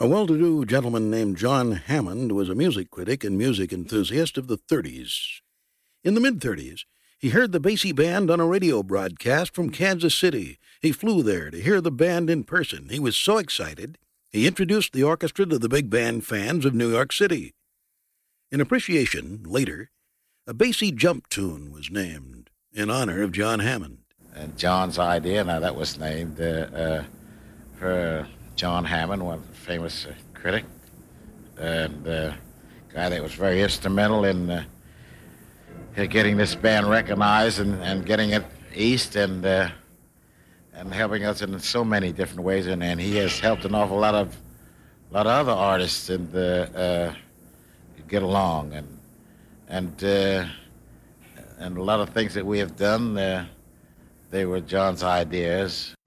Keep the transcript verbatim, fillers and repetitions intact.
A well-to-do gentleman named John Hammond was a music critic and music enthusiast of the thirties. In the mid-thirties, he heard the Basie Band on a radio broadcast from Kansas City. He flew there to hear the band in person. He was so excited, he introduced the orchestra to the big band fans of New York City. In appreciation, later, a Basie jump tune was named in honor of John Hammond. And John's idea, now that was named uh, uh, for John Hammond, one famous uh, critic, and uh, guy that was very instrumental in uh, getting this band recognized and, and getting it east and uh, and helping us in so many different ways. And, and he has helped an awful lot of lot of other artists and uh, get along and and uh, and a lot of things that we have done. Uh, they were John's ideas.